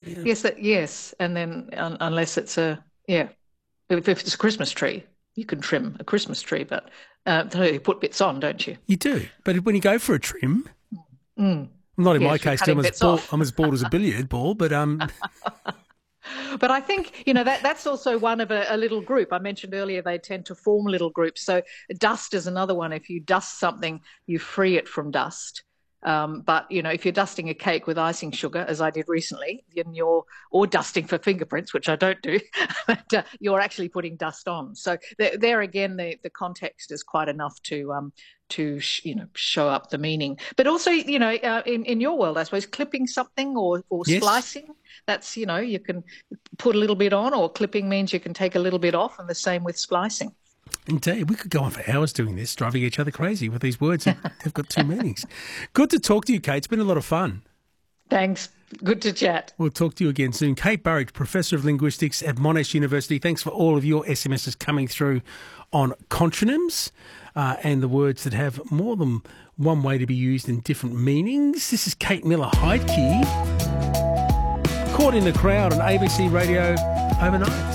Yes. And then unless it's if it's a Christmas tree, you can trim a Christmas tree, but you put bits on, don't you? You do. But when you go for a trim, not in my case, I'm as bald as a billiard ball, but But I think, that's also one of a little group. I mentioned earlier they tend to form little groups. So dust is another one. If you dust something, you free it from dust. But, if you're dusting a cake with icing sugar, as I did recently, or dusting for fingerprints, which I don't do, but you're actually putting dust on. So there again, the context is quite enough to show up the meaning. But also, in your world, I suppose, clipping something or splicing, that's, you can put a little bit on, or clipping means you can take a little bit off, and the same with splicing. Indeed. We could go on for hours doing this, driving each other crazy with these words. They've got two meanings. Good to talk to you, Kate. It's been a lot of fun. Thanks. Good to chat. We'll talk to you again soon. Kate Burridge, Professor of Linguistics at Monash University. Thanks for all of your SMSs coming through on contronyms and the words that have more than one way to be used in different meanings. This is Kate Miller-Heidke, Caught in the Crowd on ABC Radio overnight.